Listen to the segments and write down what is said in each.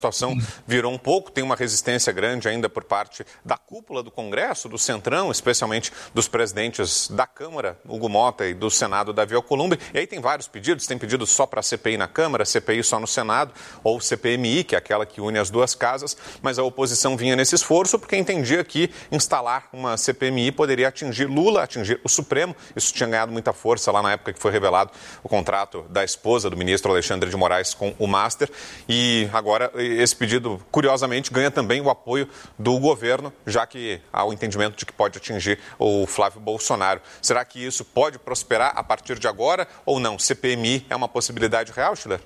situação virou um pouco, tem uma resistência grande ainda por parte da cúpula do Congresso, do Centrão, especialmente dos presidentes da Câmara, Hugo Motta, e do Senado, Davi Alcolumbre. E aí tem vários pedidos, tem pedido só para a CPI na Câmara, CPI só no Senado, ou CPMI, que é aquela que une as duas casas, mas a oposição vinha nesse esforço porque entendia que instalar uma CPMI poderia atingir Lula, atingir o Supremo. Isso tinha ganhado muita força lá na época que foi revelado o contrato da esposa do ministro Alexandre de Moraes com o Master, e agora esse pedido, curiosamente, ganha também o apoio do governo, já que há o entendimento de que pode atingir o Flávio Bolsonaro. Será que isso pode prosperar a partir de agora ou não? CPMI é uma possibilidade real, Schiller?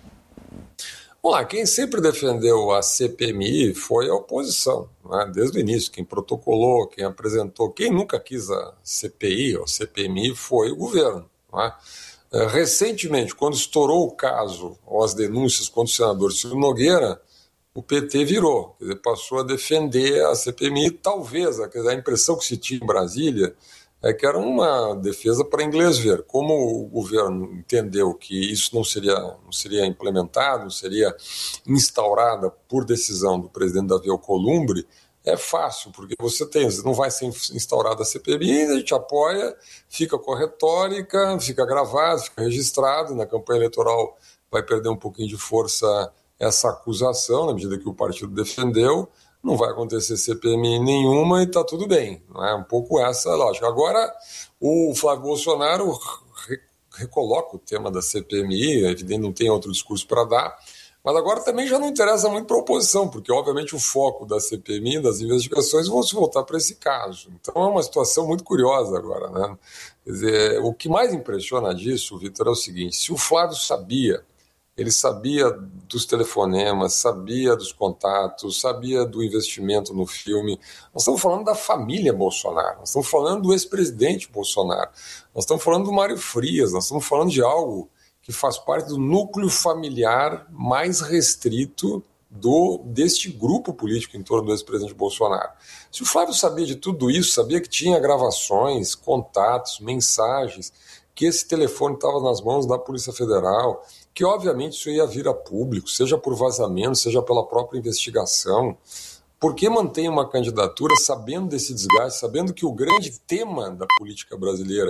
Vamos lá, quem sempre defendeu a CPMI foi a oposição, né? Desde o início. Quem protocolou, quem apresentou, quem nunca quis a CPI ou CPMI foi o governo, né? Recentemente, quando estourou o caso, ou as denúncias contra o senador Ciro Nogueira, o PT virou, quer dizer, passou a defender a CPMI, talvez, quer dizer, a impressão que se tinha em Brasília é que era uma defesa para inglês ver. Como o governo entendeu que isso não seria implementado, não seria instaurada por decisão do presidente Davi Alcolumbre, é fácil, porque você não vai ser instaurada a CPMI, a gente apoia, fica com a retórica, fica gravado, fica registrado, na campanha eleitoral vai perder um pouquinho de força essa acusação, na medida que o partido defendeu, não vai acontecer CPMI nenhuma e está tudo bem. Não é um pouco essa a lógica. Agora, o Flávio Bolsonaro recoloca o tema da CPMI, evidente, não tem outro discurso para dar, mas agora também já não interessa muito para a oposição, porque obviamente o foco da CPMI, das investigações, vão se voltar para esse caso. Então é uma situação muito curiosa agora, né? Quer dizer, o que mais impressiona disso, Vitor, é o seguinte: se o Flávio ele sabia dos telefonemas, sabia dos contatos, sabia do investimento no filme. Nós estamos falando da família Bolsonaro, nós estamos falando do ex-presidente Bolsonaro, nós estamos falando do Mário Frias, nós estamos falando de algo que faz parte do núcleo familiar mais restrito deste grupo político em torno do ex-presidente Bolsonaro. Se o Flávio sabia de tudo isso, sabia que tinha gravações, contatos, mensagens, que esse telefone estava nas mãos da Polícia Federal, que obviamente isso ia vir a público, seja por vazamento, seja pela própria investigação. Por que mantém uma candidatura sabendo desse desgaste, sabendo que o grande tema da política brasileira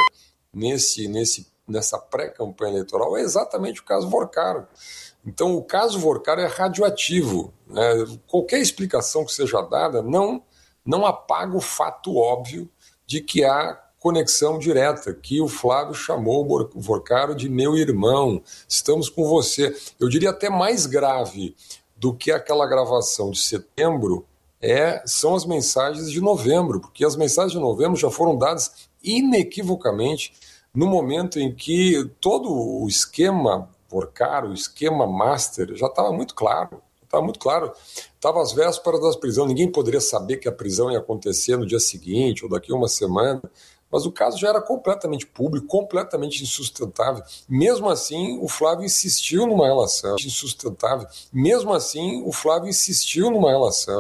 nessa pré-campanha eleitoral é exatamente o caso Vorcaro? Então o caso Vorcaro é radioativo, né? Qualquer explicação que seja dada não apaga o fato óbvio de que há conexão direta, que o Flávio chamou o Vorcaro de meu irmão, estamos com você. Eu diria até mais grave do que aquela gravação de setembro são as mensagens de novembro, porque as mensagens de novembro já foram dadas inequivocamente no momento em que todo o esquema Vorcaro, o esquema Master, já estava muito claro. Estava às vésperas da prisão, ninguém poderia saber que a prisão ia acontecer no dia seguinte ou daqui a uma semana, mas o caso já era completamente público, completamente insustentável. Mesmo assim, o Flávio insistiu numa relação.